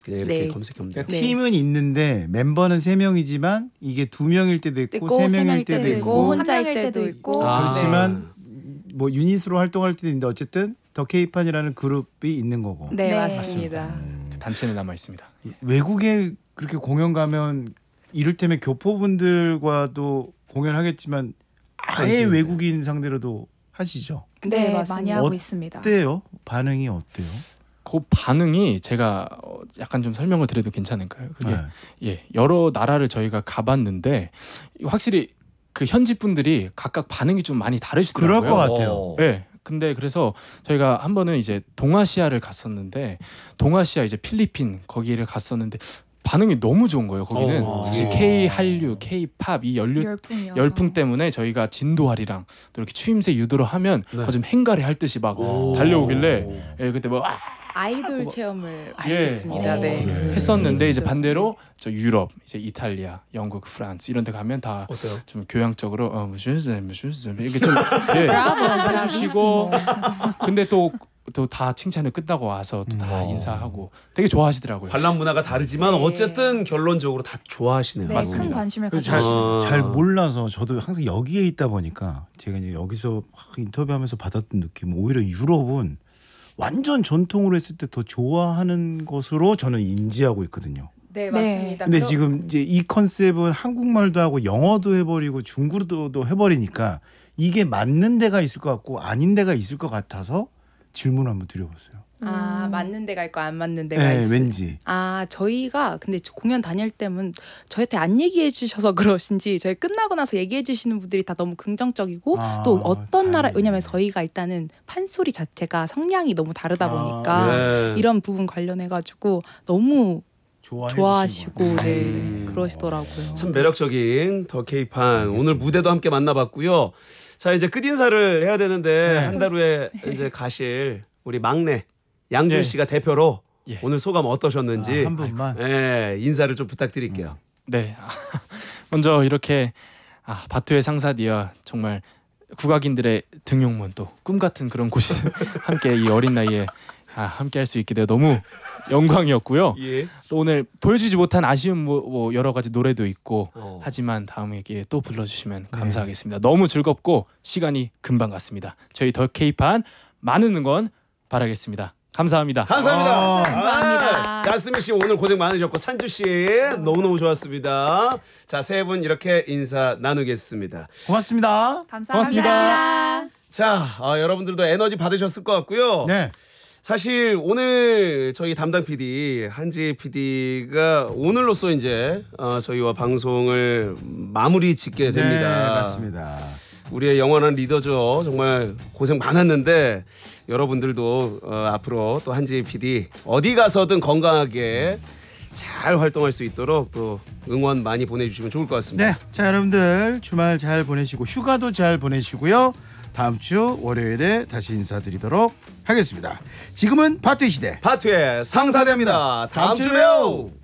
그냥 이렇게 네. 검색하면 돼요. 그러니까 네. 팀은 있는데 멤버는 3명이지만 이게 2명일 때도 있고 3명일 때도 있고 혼자일 때도 있고 그렇지만 뭐 유닛으로 활동할 때도 있는데 어쨌든 더 K판이라는 그룹이 있는 거고. 네, 네. 맞습니다. 단체는 남아 있습니다. 외국에 그렇게 공연 가면 이를테면 교포분들과도 공연하겠지만 아예 그렇지. 외국인 상대로도 하시죠. 네, 네, 많이 맞습니다. 하고 있습니다. 어때요? 반응이 어때요? 그 반응이 제가 약간 좀 설명을 드려도 괜찮을까요? 그게 네. 예, 여러 나라를 저희가 가봤는데 확실히 그 현지 분들이 각각 반응이 좀 많이 다르시더라고요. 그럴 것 같아요. 네. 근데 그래서 저희가 한 번은 이제 동아시아를 갔었는데 동아시아 이제 필리핀 거기를 갔었는데 반응이 너무 좋은 거예요. 거기는 특히 K 한류, K 팝 이 열풍이요. 열풍 때문에 저희가 진도아리랑 또 이렇게 추임새 유도를 하면 네. 좀 행가리 할 듯이 막 달려오길래 예, 그때 뭐 아이돌 체험을 할 예. 수 있습니다. 네. 했었는데 이제 반대로 저 유럽, 이제 이탈리아, 영국, 프랑스 이런 데 가면 다 어때요? 좀 교양적으로 무슨 이렇게 좀 해주시고 근데 또 다 칭찬을 끝나고 와서 또 다 인사하고 되게 좋아하시더라고요. 관람 문화가 다르지만 네. 어쨌든 결론적으로 다 좋아하시네요. 네, 맞습니다. 큰 관심을 그래서 가지고 잘 몰라서 저도 항상 여기에 있다 보니까 제가 이제 여기서 인터뷰하면서 받았던 느낌은 오히려 유럽은 완전 전통으로 했을 때 더 좋아하는 것으로 저는 인지하고 있거든요. 네, 맞습니다. 근데 지금 이제 이 컨셉은 한국말도 하고 영어도 해버리고 중국어도 해버리니까 이게 맞는 데가 있을 것 같고 아닌 데가 있을 것 같아서 질문 한번 드려봤어요. 맞는 데가 있고 안 맞는 데가 네, 있어요. 왠지. 저희가 근데 공연 다닐 때면 저한테 안 얘기해 주셔서 그러신지 저희 끝나고 나서 얘기해 주시는 분들이 다 너무 긍정적이고 또 어떤 나라 다행이네. 왜냐면 저희가 일단은 판소리 자체가 성량이 너무 다르다 보니까 네. 이런 부분 관련해 가지고 너무 좋아하시고 네 그러시더라고요. 참 매력적인 더 K판 오늘 무대도 함께 만나봤고요. 자 이제 끝 인사를 해야 되는데 한 달 후에 이제 가실 우리 막내 양준 예. 씨가 대표로 예. 오늘 소감 어떠셨는지 한 분만. 예, 인사를 좀 부탁드릴게요. 네. 먼저 이렇게 바투의 상사디와 정말 국악인들의 등용문 또 꿈 같은 그런 곳에서 함께 이 어린 나이에 함께 할 수 있게 되어 너무 영광이었고요. 예. 또 오늘 보여주지 못한 아쉬운 뭐 여러 가지 노래도 있고 어. 하지만 다음에 기회에 또 불러주시면 감사하겠습니다. 너무 즐겁고 시간이 금방 갔습니다. 저희 더 K판 많은 응원 바라겠습니다. 감사합니다. 감사합니다. 감사합니다. 자스민 씨 오늘 고생 많으셨고 찬주 씨 너무너무 좋았습니다. 자 세 분 이렇게 인사 나누겠습니다. 고맙습니다. 감사합니다. 자 여러분들도 에너지 받으셨을 것 같고요. 네. 사실 오늘 저희 담당 PD 한지 PD가 오늘로써 이제 저희와 방송을 마무리 짓게 됩니다. 네, 맞습니다. 우리의 영원한 리더죠. 정말 고생 많았는데 여러분들도 앞으로 또 한지 PD 어디 가서든 건강하게 잘 활동할 수 있도록 또 응원 많이 보내주시면 좋을 것 같습니다. 네, 자 여러분들 주말 잘 보내시고 휴가도 잘 보내시고요. 다음 주 월요일에 다시 인사드리도록 하겠습니다. 지금은 바투 시대. 파트의 상사됩니다. 다음 주에 봬요.